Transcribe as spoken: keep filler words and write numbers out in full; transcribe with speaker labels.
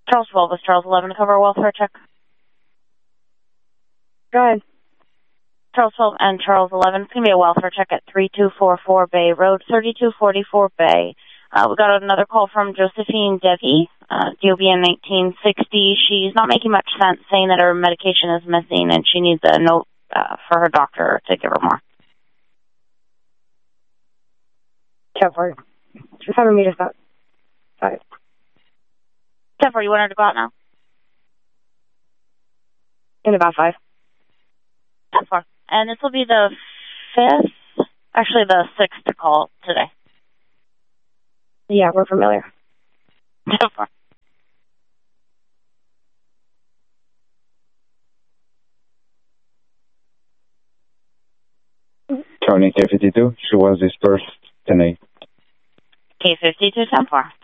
Speaker 1: Charles twelve is Charles eleven to cover a welfare check.
Speaker 2: Go ahead.
Speaker 1: Charles twelve and Charles eleven. It's going to be a welfare check at three two four four Bay Road, thirty-two forty-four Bay. Uh, we got another call from Josephine Devi, uh, D O B N nineteen sixty. She's not making much sense, saying that her medication is missing and she needs a note uh, for her doctor to give her more.
Speaker 2: ten four. Just have her meet us out. Five.
Speaker 1: ten four, you want her to go out now?
Speaker 2: In about five.
Speaker 1: ten four. And this will be the fifth, actually the sixth to call today.
Speaker 2: Yeah, we're familiar.
Speaker 1: ten four.
Speaker 3: Turning K fifty-two, she was dispersed ten eight.
Speaker 1: K fifty-two, ten four.